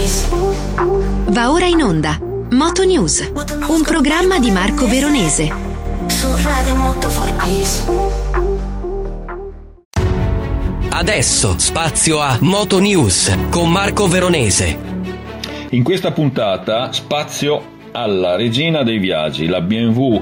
Va ora in onda Moto News, un programma di Marco Veronese. Adesso spazio a Moto News con Marco Veronese. In questa puntata spazio alla regina dei viaggi, la BMW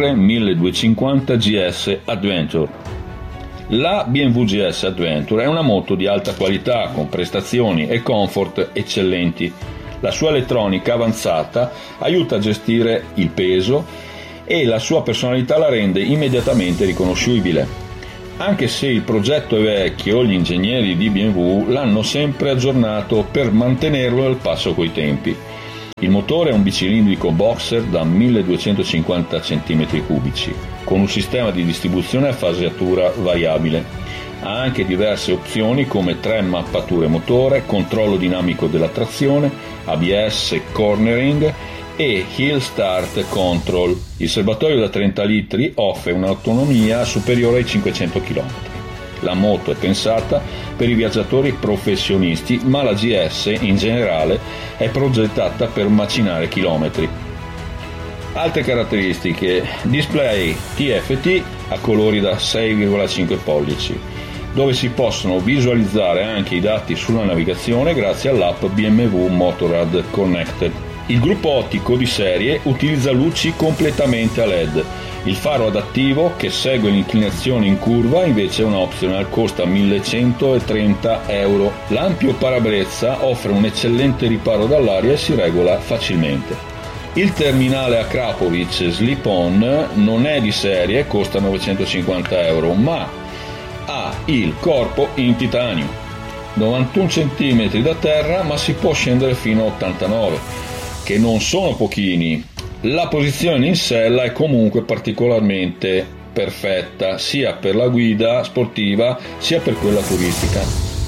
R1250 GS Adventure. La BMW GS Adventure è una moto di alta qualità con prestazioni e comfort eccellenti. La sua elettronica avanzata aiuta a gestire il peso e la sua personalità la rende immediatamente riconoscibile. Anche se il progetto è vecchio, gli ingegneri di BMW l'hanno sempre aggiornato per mantenerlo al passo coi tempi. Il motore è un bicilindrico boxer da 1250 cm3, con un sistema di distribuzione a fasatura variabile. Ha anche diverse opzioni come 3 mappature motore, controllo dinamico della trazione, ABS, cornering e Hill Start Control. Il serbatoio da 30 litri offre un'autonomia superiore ai 500 km. La moto è pensata per i viaggiatori professionisti, ma la GS in generale è progettata per macinare chilometri. Altre caratteristiche: display TFT a colori da 6,5 pollici, dove si possono visualizzare anche i dati sulla navigazione grazie all'app BMW Motorrad Connected. Il gruppo ottico di serie utilizza luci completamente a LED. Il faro adattivo, che segue l'inclinazione in curva, invece è un optional, costa 1.130 euro. L'ampio parabrezza offre un eccellente riparo dall'aria e si regola facilmente. Il terminale a Krapovic slip-on non è di serie, costa 950 euro, ma ha il corpo in titanio, 91 cm da terra, ma si può scendere fino a 89, che non sono pochini. La posizione in sella è comunque particolarmente perfetta, sia per la guida sportiva sia per quella turistica.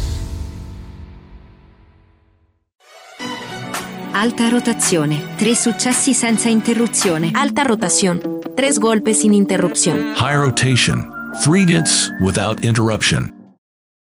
Alta rotazione, 3 successi senza interruzione. Alta rotación, 3 golpes sin interrupción. High rotation, 3 hits without interruption.